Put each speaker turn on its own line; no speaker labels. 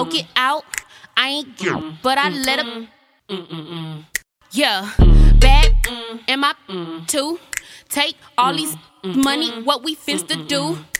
poke it out. I ain't but I let her. Yeah, bad in my too. Take all these money, what we finna do.